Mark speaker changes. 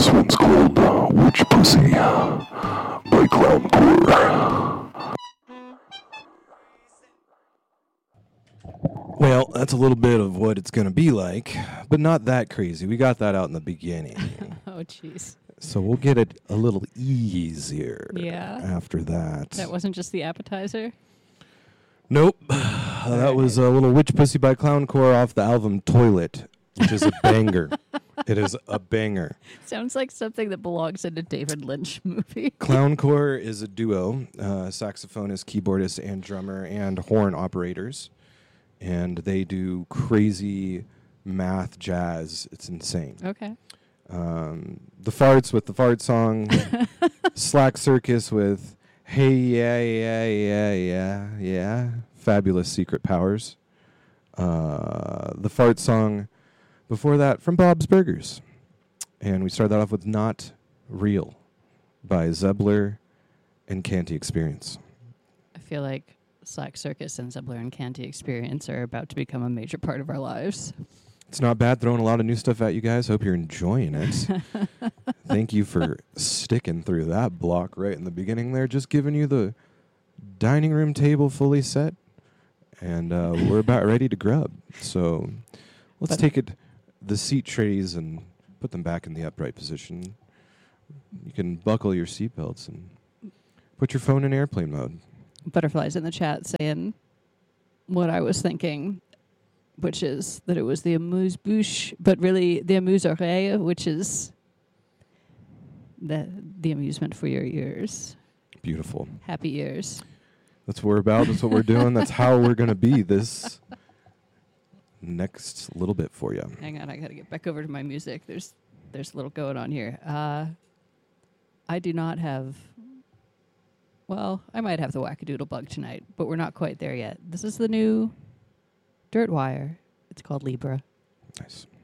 Speaker 1: one's called Witch Pussy by Clowncore.
Speaker 2: Well, that's a little bit of what it's going to be like, but not that crazy. We got that out in the beginning.
Speaker 3: Oh, jeez.
Speaker 2: So we'll get it a little easier
Speaker 3: Yeah.
Speaker 2: after that.
Speaker 3: That wasn't just the appetizer?
Speaker 2: Nope. That was a little Witch Pussy by Clowncore off the album Toilet, which is a banger. It is a banger.
Speaker 3: Sounds like something that belongs in a David Lynch movie.
Speaker 2: Clowncore is a duo, saxophonist, keyboardist, and drummer, and horn operators. And they do crazy math jazz. It's insane.
Speaker 3: Okay.
Speaker 2: The Farts with the Fart Song. Slack Circus with Hey Yeah Yeah Yeah Yeah Yeah. Fabulous Secret Powers. The Fart Song before that from Bob's Burgers. And we started that off with Not Real by Zebler and Canty Experience.
Speaker 3: I feel like Slack Circus and Zebler and Canty Experience are about to become a major part of our lives.
Speaker 2: It's not bad throwing a lot of new stuff at you guys. Hope you're enjoying it. Thank you for sticking through that block right in the beginning there. Just giving you the dining room table fully set. And we're about ready to grub. So let's take the seat trays and put them back in the upright position. You can buckle your seatbelts and put your phone in airplane mode.
Speaker 3: Butterflies in the chat saying what I was thinking, which is that it was the amuse-bouche, but really the amuse-oreille, which is the amusement for your ears.
Speaker 2: Beautiful.
Speaker 3: Happy ears.
Speaker 2: That's what we're about. That's what we're doing. That's how we're going to be this next little bit for you.
Speaker 3: Hang on, I got to get back over to my music. There's a little going on here. I do not have... Well, I might have the wackadoodle bug tonight, but we're not quite there yet. This is the new Dirt Wire. It's called Libra.
Speaker 2: Nice.